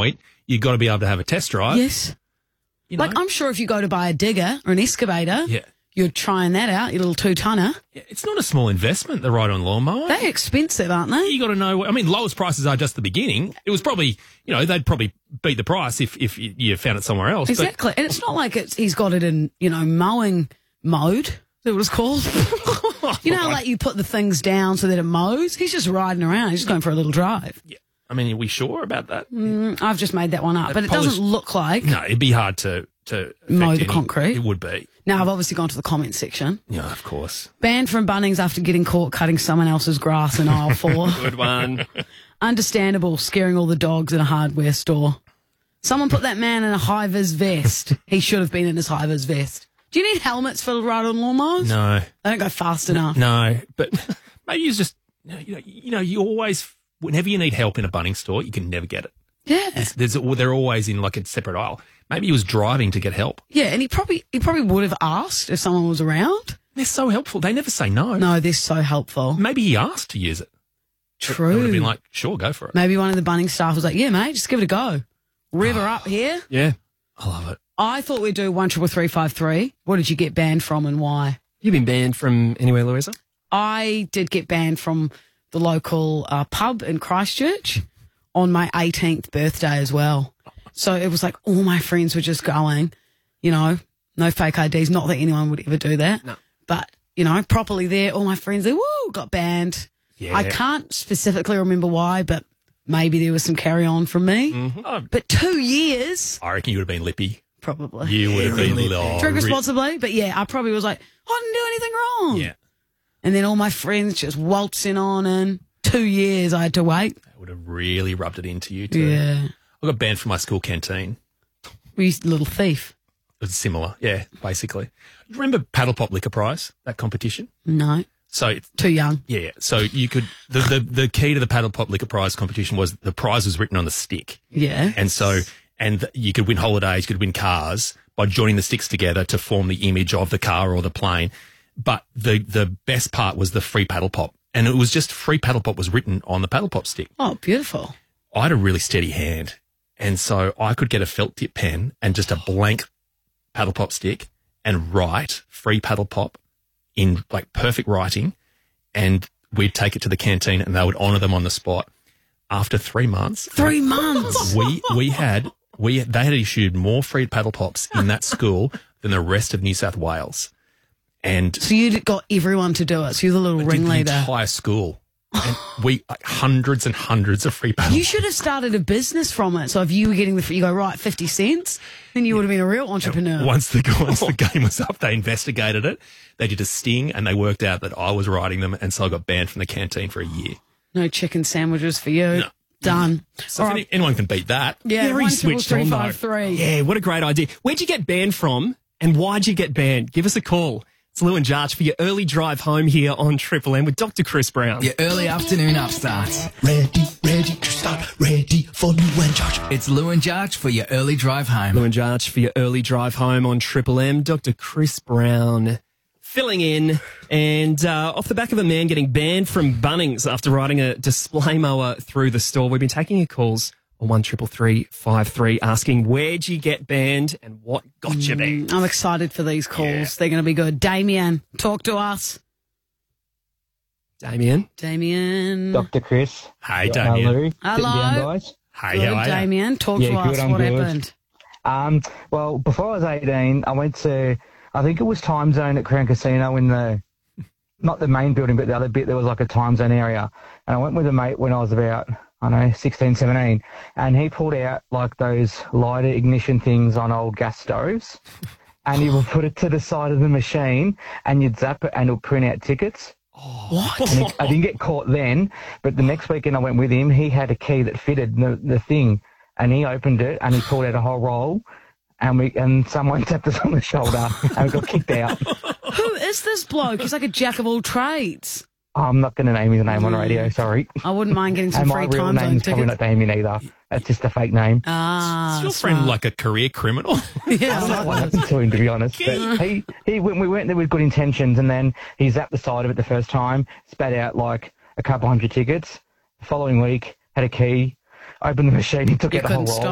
point, you've got to be able to have a test drive. Yes. You know? Like, I'm sure if you go to buy a digger or an excavator, Yeah. you're trying that out, your little 2-tonner. Yeah, it's not a small investment, the ride-on lawnmower. They're expensive, aren't they? You got to know. I mean, lowest prices are just the beginning. It was probably, they'd probably beat the price if you found it somewhere else. Exactly. And it's not like he's got it in, mowing mode. Is that what it's called? Like you put the things down so that it mows. He's just riding around. He's just going for a little drive. Yeah. I mean, are we sure about that? I've just made that one up, but it doesn't look like No, it'd be hard to mow the concrete. It would be. Now, I've obviously gone to the comment section. Yeah, of course. Banned from Bunnings after getting caught cutting someone else's grass in aisle 4. Good one. Understandable, scaring all the dogs in a hardware store. Someone put that man in a high-vis vest. He should have been in his high-vis vest. Do you need helmets for ride-on lawnmowers? No. They don't go fast enough. No, but maybe it's just, you always, whenever you need help in a Bunnings store, you can never get it. Yeah. They're always in like a separate aisle. Maybe he was driving to get help. Yeah, and he probably would have asked if someone was around. They're so helpful. They never say no. No, they're so helpful. Maybe he asked to use it. True. They would have been like, sure, go for it. Maybe one of the Bunnings staff was like, yeah, mate, just give it a go. Rev her up here. Yeah. I love it. I thought we'd do 13353. What did you get banned from and why? You been banned from anywhere, Louisa? I did get banned from the local pub in Christchurch on my 18th birthday as well. So it was like all my friends were just going, no fake IDs. Not that anyone would ever do that. No. But, properly there, all my friends, they got banned. Yeah. I can't specifically remember why, but maybe there was some carry on from me. Mm-hmm. But 2 years, I reckon you would have been lippy. probably. You would have been Drink responsibly. But yeah, I probably was like, I didn't do anything wrong. Yeah. And then all my friends just waltzing on and 2 years I had to wait. That would have really rubbed it into you too. Yeah. I got banned from my school canteen. We used a little thief. It was similar. Yeah, basically. You remember Paddle Pop Liquor Prize, that competition? No. So Too young. yeah, so you could the key to the Paddle Pop Liquor Prize competition was the prize was written on the stick. Yeah. And you could win holidays, you could win cars by joining the sticks together to form the image of the car or the plane. But the best part was the free paddle pop. And it was just free paddle pop was written on the paddle pop stick. Oh, beautiful. I had a really steady hand. And so I could get a felt tip pen and just a blank paddle pop stick and write free paddle pop in like perfect writing. And we'd take it to the canteen and they would honour them on the spot. After 3 months. 3 months. They had issued more free paddle pops in that school than the rest of New South Wales. And So you got everyone to do it. So you're the little the ringleader. entire school. And hundreds and hundreds of free paddle You should have started a business from it. So if you were getting you go, right, 50 cents, then you would have been a real entrepreneur. Once the game was up, they investigated it. They did a sting and they worked out that I was writing them. And so I got banned from the canteen for a year. No chicken sandwiches for you. No. Done. So All if right. anyone can beat that. Yeah, Very switched on, though. 13353. Yeah, what a great idea. Where'd you get banned from and why'd you get banned? Give us a call. It's Lou and Jarch for your early drive home here on Triple M with Dr. Chris Brown. Your early afternoon upstarts. Ready to start, ready for Lou and George. It's Lou and Jarch for your early drive home. Lou and Jarch for your early drive home on Triple M. Dr. Chris Brown filling in. And off the back of a man getting banned from Bunnings after riding a display mower through the store, we've been taking your calls on 13353 asking where'd you get banned and what got you banned. I'm excited for these calls. Yeah. They're going to be good. Damien, talk to us. Damien. Damien. Dr. Chris. Hey, Damien. Lou. Hello. Sit down, guys. Hey, Good, how are you? Damien. Talk Yeah, to good, us. I'm What good. happened? Well, before I was 18, I went to, I think it was Time Zone at Crown Casino in not the main building, but the other bit, there was like a Time Zone area. And I went with a mate when I was about, 16, 17. And he pulled out like those lighter ignition things on old gas stoves. And he would put it to the side of the machine and you'd zap it and it'll print out tickets. What? And I didn't get caught then, but the next weekend I went with him, he had a key that fitted the thing. And he opened it and he pulled out a whole roll. And someone tapped us on the shoulder and we got kicked out. Who is this bloke? He's like a jack of all trades. I'm not going to name his name on radio, sorry. I wouldn't mind getting some And my free real Time Zone name's probably tickets. not Damien either. That's just a fake name. Ah, Is your friend smart. like a career criminal? I don't know what happened to him, to be honest. But we went there with good intentions, and then he zapped the side of it the first time, spat out like a couple hundred tickets. The following week, had a key, opened the machine, he took You out the whole couldn't roll.